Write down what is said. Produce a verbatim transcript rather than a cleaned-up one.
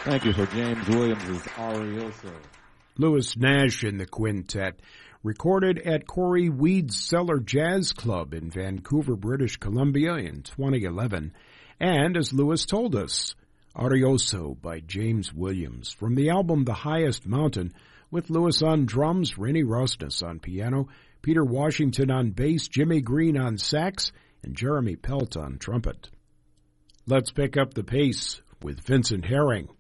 Thank you for James Williams' Arioso. Louis Nash in the quintet, recorded at Corey Weed's Cellar Jazz Club in Vancouver, British Columbia in twenty eleven. And as Louis told us, Arioso by James Williams from the album The Highest Mountain, with Louis on drums, Rennie Rosnes on piano, Peter Washington on bass, Jimmy Green on sax, and Jeremy Pelt on trumpet. Let's pick up the pace with Vincent Herring.